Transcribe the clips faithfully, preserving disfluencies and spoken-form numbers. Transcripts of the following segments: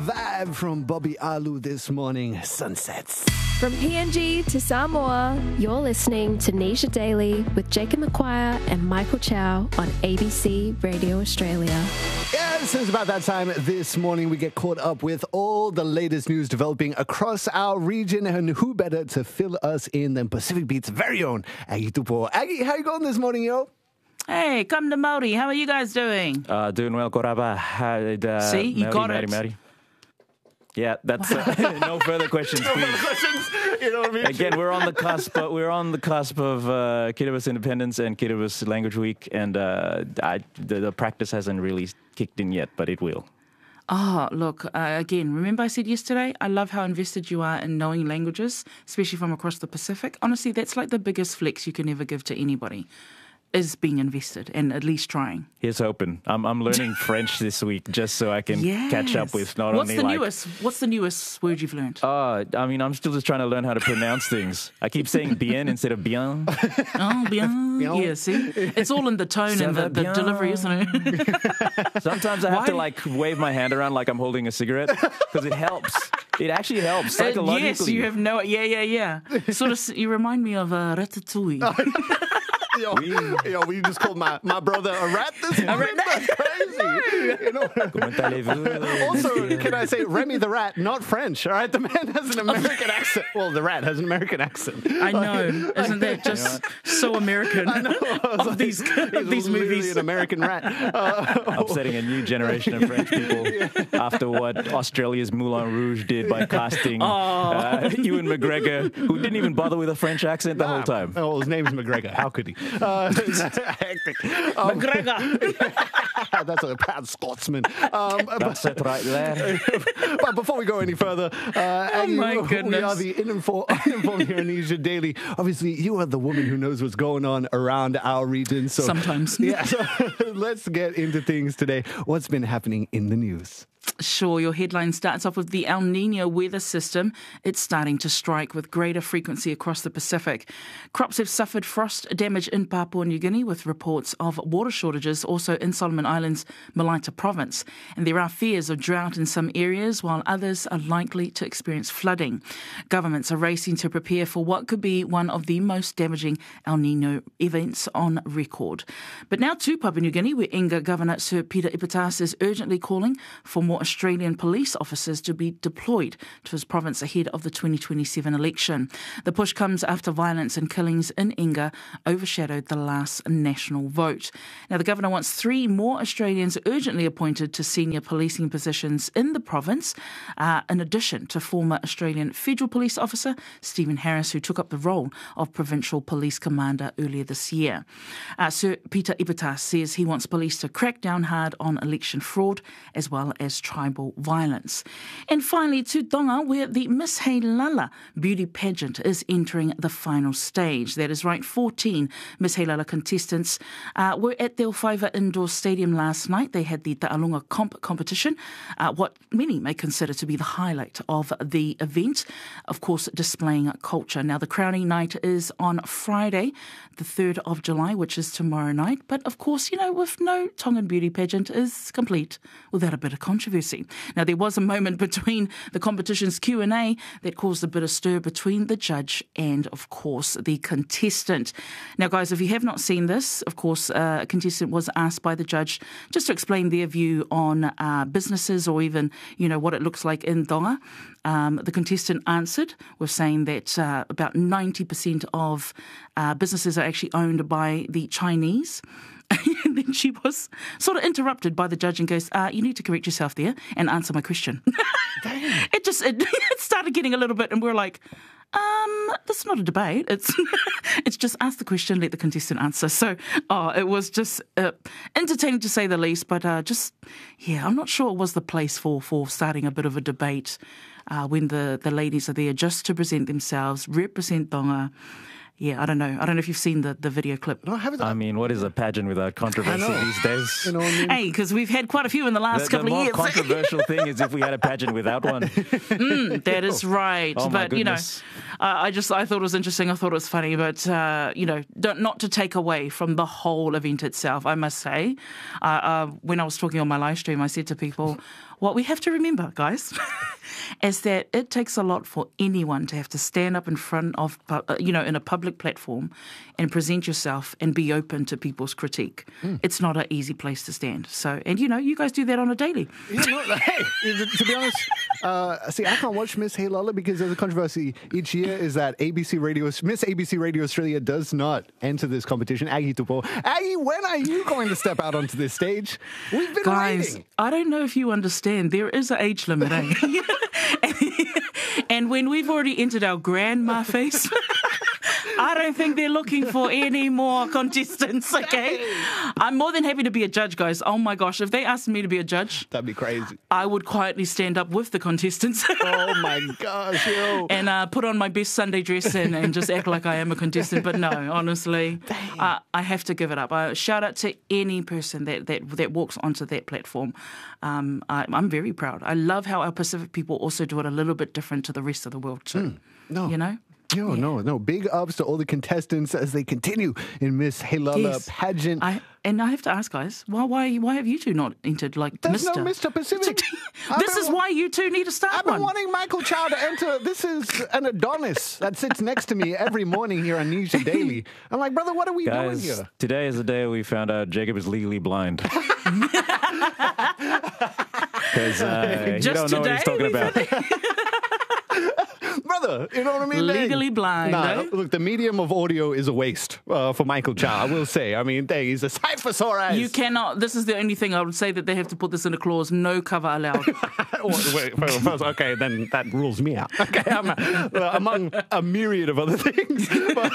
vibe from Bobby Alu this morning. Sunsets. From P N G to Samoa, you're listening to Nisha Daily with Jacob McQuire and Michael Chow on A B C Radio Australia. Yes, it's about that time this morning we get caught up with all the latest news developing across our region, and who better to fill us in than Pacific Beat's very own Aggie Tupo. Aggie, how you going this morning, yo? Hey, come to Māori. How are you guys doing? Uh, doing well, koraba. Uh, See, you Maori, got Maori, it. Maori. Yeah, that's uh, no further questions, No please. further questions. You know what I mean? Again, we're on the cusp. But we're on the cusp of uh, Kiribati Independence and Kiribati Language Week, and uh, I, the, the practice hasn't really kicked in yet, but it will. Oh, look, uh, again, remember I said yesterday, I love how invested you are in knowing languages, especially from across the Pacific. Honestly, that's like the biggest flex you can ever give to anybody, is being invested and at least trying. Here's hoping. I'm I'm learning French this week just so I can Yes. catch up with not What's only the like... newest? What's the newest word you've learned? Uh, I mean, I'm still just trying to learn how to pronounce things. I keep saying bien instead of bien. Oh, bien. Bien. Yeah, see? It's all in the tone Ça and the, va the bien. delivery, isn't it? Sometimes I have Why? to like wave my hand around like I'm holding a cigarette because it helps. It actually helps Uh, psychologically. yes, you have no... Yeah, yeah, yeah. Sort of, you remind me of uh, Ratatouille. Yo, yo, we just called my, my brother a rat this morning? That's crazy. You know? Comment allez-vous? Also, can I say Remy the Rat, not French, all right? The man has an American accent. Well, the rat has an American accent. I know. Isn't that just so American of these, of He's these literally movies? an American rat. Uh, Upsetting a new generation of French people after what Australia's Moulin Rouge did by casting uh, Ewan McGregor, who didn't even bother with a French accent the whole time. Oh, his name's McGregor. How could he? Uh, hectic. Um, McGregor. that's a proud Scotsman. Um, but, That's it right there. but before we go any further, uh, Aggie, my we goodness. are the uninformed, uninformed here in Asia Daily. Obviously, you are the woman who knows what's going on around our region. So Sometimes. yeah. So let's get into things today. What's been happening in the news? Sure, your headline starts off with the El Nino weather system. It's starting to strike with greater frequency across the Pacific. Crops have suffered frost damage in Papua New Guinea, with reports of water shortages also in Solomon Islands, Malaita province. And there are fears of drought in some areas, while others are likely to experience flooding. Governments are racing to prepare for what could be one of the most damaging El Nino events on record. But now to Papua New Guinea, where Inga Governor Sir Peter Ipatas is urgently calling for more Australian police officers to be deployed to his province ahead of the twenty twenty-seven election. The push comes after violence and killings in Inga overshadowed the last national vote. Now, the governor wants three more Australians urgently appointed to senior policing positions in the province, uh, in addition to former Australian Federal Police Officer Stephen Harris, who took up the role of Provincial Police Commander earlier this year. Uh, Sir Peter Ipatas says he wants police to crack down hard on election fraud as well as tribal violence. And finally, to Tonga, where the Miss Heilala beauty pageant is entering the final stage. That is right, fourteen Miss Heilala contestants uh, were at the Alfaiva Indoor Stadium last night. They had the Ta'alunga Comp competition, uh, what many may consider to be the highlight of the event, of course, displaying culture. Now, the crowning night is on Friday, the third of July, which is tomorrow night. But, of course, you know, with no Tongan beauty pageant is complete without a bit of controversy. Now, there was a moment between the competition's Q and A that caused a bit of stir between the judge and, of course, the contestant. Now, guys, if you have not seen this, of course, uh, a contestant was asked by the judge just to explain their view on uh, businesses or even, you know, what it looks like in Tonga. Um, the contestant answered with saying that uh, about ninety percent of uh, businesses are actually owned by the Chinese. And then she was sort of interrupted by the judge and goes, uh, you need to correct yourself there and answer my question. It just it, it started getting a little bit, and we we're like, um, this is not a debate. It's it's just ask the question, let the contestant answer. So, oh, it was just uh, entertaining to say the least, but uh, just, yeah, I'm not sure it was the place for, for starting a bit of a debate uh, when the, the ladies are there just to present themselves, represent Tonga, yeah, I don't know. I don't know if you've seen the, the video clip. No, I haven't. I mean, what is a pageant without controversy these days? You know what I mean? Hey, because we've had quite a few in the last The, couple the of more years. controversial thing is if we had a pageant without one. Mm, that is right. Oh, my but, you know, goodness. uh, I just I thought it was interesting. I thought it was funny. But, uh, you know, don't, not to take away from the whole event itself, I must say. Uh, uh, when I was talking on my live stream, I said to people, what we have to remember, guys, is that it takes a lot for anyone to have to stand up in front of, uh, you know, in a public platform and present yourself and be open to people's critique. Mm. It's not an easy place to stand. So, and, you know, you guys do that on a daily. Yeah, no, hey, to be honest, uh, see, I can't watch Miss Hey Lala because there's a controversy each year is that A B C Radio, Miss A B C Radio Australia does not enter this competition. Aggie Tupo. Aggie, when are you going to step out onto this stage? We've been Guys, waiting. I don't know if you understand. There is an age limit, eh? And when we've already entered our grandma face, I don't think they're looking for any more contestants, okay? I'm more than happy to be a judge, guys. Oh my gosh, if they asked me to be a judge, That'd be crazy. I would quietly stand up with the contestants. Oh my gosh, yo. And uh, put on my best Sunday dress and, and just act like I am a contestant. But no, honestly, uh, I have to give it up. Uh, shout out to any person that, that, that walks onto that platform. Um, I, I'm very proud. I love how our Pacific people also do it a little bit different to the rest of the world too. Mm, no. You know? No, no, no. Big ups to all the contestants as they continue in Miss Hey Lala Yes. pageant. I, and I have to ask, guys, why, why, why have you two not entered like There's Mister no Mister Pacific. I've This been is wa- why you two need to start I've been one. wanting Michael Chow to enter. This is an Adonis that sits next to me every morning here on Nisha Daily. I'm like, brother, what are we doing Guys, here? today is the day we found out Jacob is legally blind. Because uh, you Just don't know what he's today talking we about. Brother, you know what I mean? Legally blind, Nah, eh? look, the medium of audio is a waste uh, for Michael Chow, I will say. I mean, dang, he's a cyphosaurus. You cannot. This is the only thing I would say that they have to put this in a clause: no cover allowed. wait, wait, wait, wait, okay, then that rules me out. Okay, I'm uh, among a myriad of other things. But,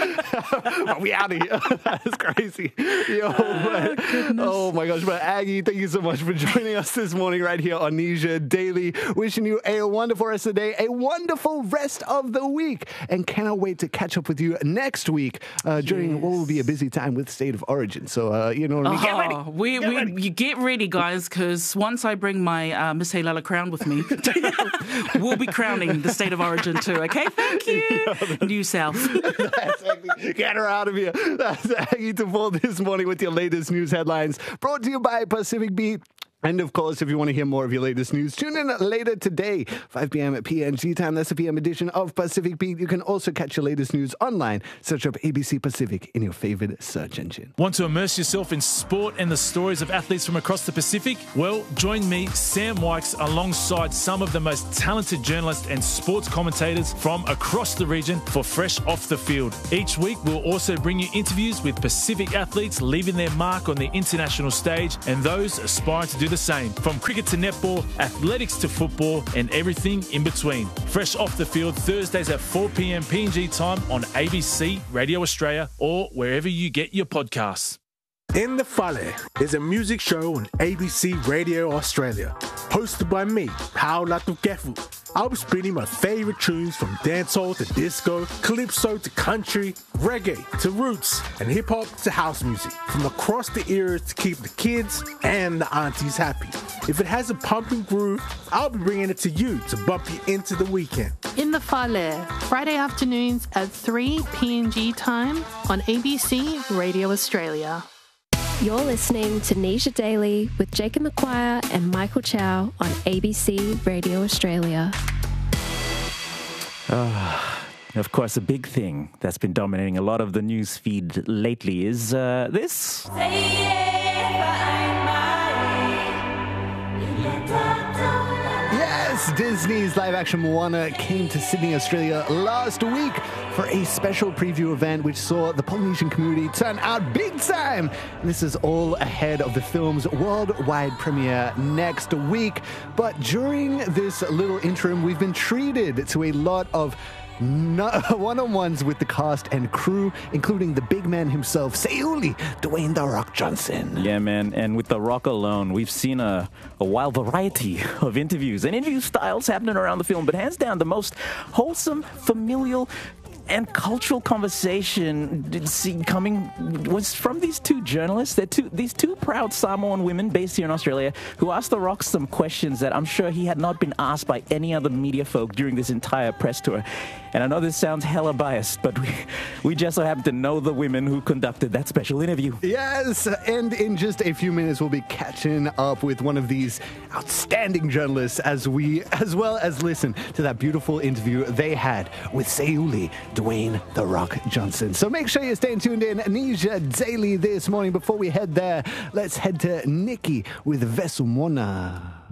but we out of here. That's crazy. Yo, but, oh my gosh. But Aggie, thank you so much for joining us this morning right here on Nisha Daily. Wishing you a wonderful rest of the day, a wonderful rest of the week, and cannot wait to catch up with you next week uh, during Yes. what will be a busy time with State of Origin. So, uh, you know what I mean? Get ready. Oh, we, Get we, ready. you get ready, guys, because once I bring my uh, Miss Hey Lala crown with me, we'll be crowning the State of Origin too, okay? Thank you. New South. That's Aggie. Get her out of here. That's Aggie DeVault this morning with your latest news headlines. Brought to you by Pacific Beat. And of course, if you want to hear more of your latest news, tune in later today, five p.m. at P N G time. That's the P M edition of Pacific Beat. You can also catch your latest news online. Search up A B C Pacific in your favorite search engine. Want to immerse yourself in sport and the stories of athletes from across the Pacific? Well, join me, Sam Wykes, alongside some of the most talented journalists and sports commentators from across the region for Fresh Off the Field. Each week, we'll also bring you interviews with Pacific athletes leaving their mark on the international stage and those aspiring to do the same. From cricket to netball, athletics to football, and everything in between. Fresh Off the Field, Thursdays at four p.m. P N G time on A B C Radio Australia or wherever you get your podcasts. In the Fale is a music show on A B C Radio Australia, hosted by me, Pao Latukefu. I'll be spinning my favourite tunes from dancehall to disco, calypso to country, reggae to roots, and hip-hop to house music, from across the eras to keep the kids and the aunties happy. If it has a pumping groove, I'll be bringing it to you to bump you into the weekend. In the Fale, Friday afternoons at three P N G time on A B C Radio Australia. You're listening to Nisha Daily with Jacob McQuire and Michael Chow on A B C Radio Australia. Of course, a big thing that's been dominating a lot of the news feed lately is uh, this. Yes, Disney's live-action Moana came to Sydney, Australia last week for a special preview event which saw the Polynesian community turn out big time. And this is all ahead of the film's worldwide premiere next week. But during this little interim, we've been treated to a lot of No, one-on-ones with the cast and crew, including the big man himself, Seuli, Dwayne The Rock Johnson. Yeah, man. And with The Rock alone, we've seen a, a wild variety of interviews and interview styles happening around the film. But hands down, the most wholesome, familial, and cultural conversation did see coming was from these two journalists. They're two, these two proud Samoan women based here in Australia who asked The Rock some questions that I'm sure he had not been asked by any other media folk during this entire press tour. And I know this sounds hella biased, but we, we just so happen to know the women who conducted that special interview. Yes, and in just a few minutes, we'll be catching up with one of these outstanding journalists as we, as well as listen to that beautiful interview they had with Seuli Dwayne The Rock Johnson. So make sure you're staying tuned in Asia Daily this morning. Before we head there, let's head to Nikki with Vesumona.